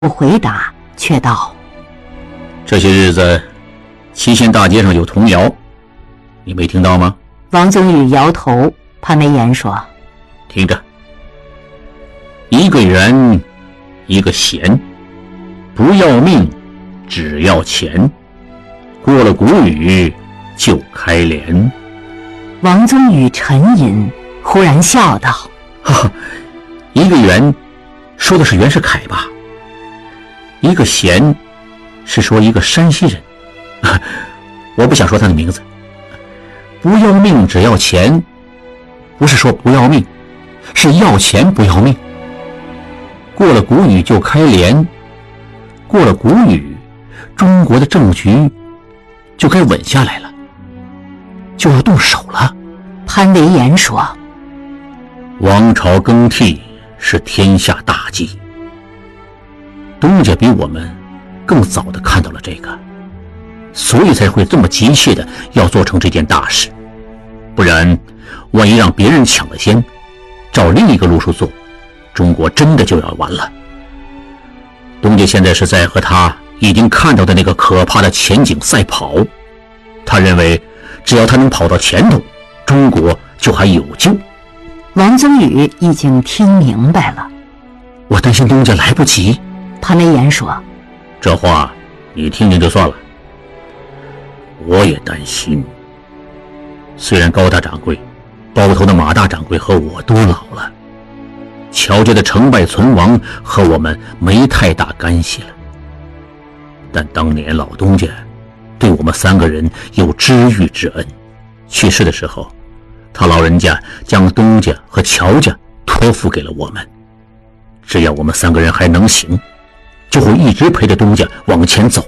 不回答，却道： 这些日子祁县大街上有童谣，你没听到吗？ 王宗宇摇头。潘维言说： 听着，一个圆，一个弦，不要命，只要钱，过了谷雨就开镰。 王宗宇沉吟，忽然笑道： 哈哈，一个圆说的是袁世凯吧？一个弦是说一个山西人，我不想说他的名字。不要命只要钱，不是说不要命，是要钱不要命。过了谷雨就开镰，过了谷雨，中国的政局就该稳下来了，就要动手了。 潘维言说： 王朝更替是天下大计，东家比我们更早地看到了这个，所以才会这么急切的要做成这件大事。不然万一让别人抢了先，照另一个路数做，中国真的就要完了。东家现在是在和他已经看到的那个可怕的前景赛跑，他认为只要他能跑到前头，中国就还有救。 王宗宇已经听明白了。 我担心东家来不及。 潘维言说： 这话你听听就算了。我也担心，虽然高大掌柜、包头的马大掌柜和我都老了，乔家的成败存亡和我们没太大干系了，但当年老东家对我们3个人有知遇之恩，去世的时候他老人家将东家和乔家托付给了我们，只要我们3个人还能行，就会一直陪着东家往前走。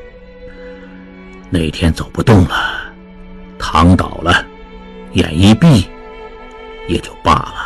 那天走不动了，躺倒了，眼一闭也就罢了。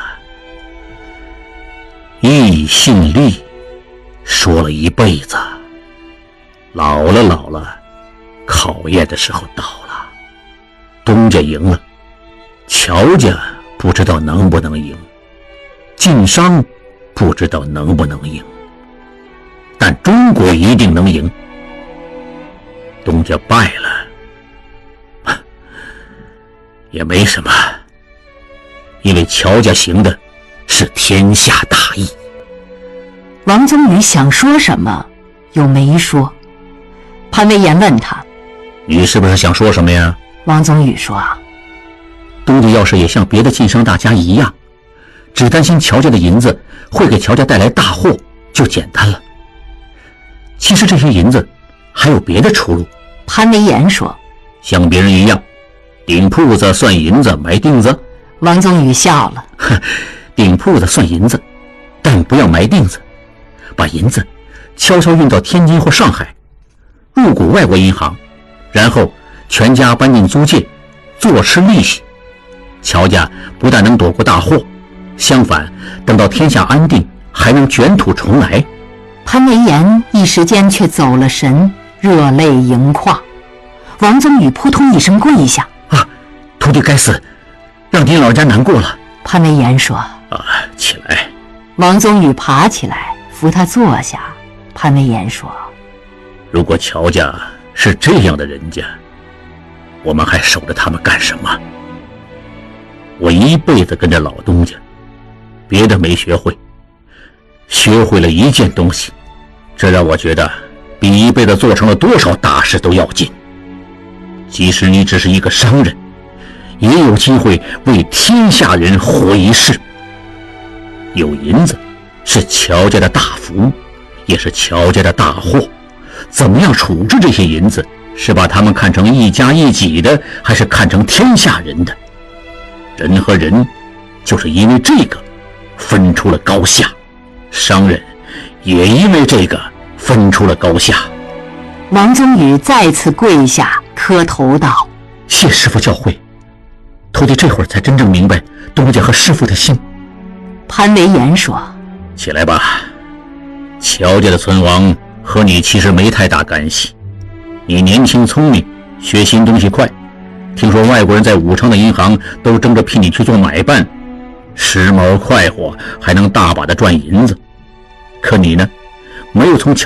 义信利说了一辈子，老了，考验的时候到了。东家赢了，乔家不知道能不能赢，晋商不知道能不能赢，但中国一定能赢。东家败了也没什么，因为乔家行的是天下大义。 王宗宇想说什么又没说。潘维言问他： 你是不是想说什么呀？ 王宗宇说： 东家要是也像别的晋商大家一样，只担心乔家的银子会给乔家带来大祸，就简单了。其实这些银子还有别的出路。 潘维言说： 像别人一样，顶铺子算银子埋钉子。 王宗宇笑了： 顶铺子算银子，但不要埋钉子，把银子悄悄运到天津或上海，入股外国银行，然后全家搬进租界，坐吃利息。乔家不但能躲过大祸，相反，等到天下安定，还能卷土重来。 潘维言一时间却走了神，热泪盈眶。王宗宇扑通一声跪下： 徒弟该死，让您老人家难过了。 潘维言说： 起来。 王宗宇爬起来扶他坐下。潘维言说： 如果乔家是这样的人家，我们还守着他们干什么？我一辈子跟着老东家，别的没学会，学会了一件东西，这让我觉得比一辈子做成了多少大事都要紧。即使你只是一个商人，也有机会为天下人活一世。有银子是乔家的大福，也是乔家的大祸。怎么样处置这些银子，是把他们看成一家一己的，还是看成天下人的？人和人就是因为这个分出了高下，商人也因为这个分出了高下。 王宗宇再次跪下磕头道： 谢师父教诲，徒弟这会儿才真正明白东家和师父的心。 潘维言说： 起来吧，乔家的存亡和你其实没太大干系。你年轻聪明，学新东西快，听说外国人在武昌的银行都争着聘你去做买办，时髦快活，还能大把的赚银子。可你呢， 没有从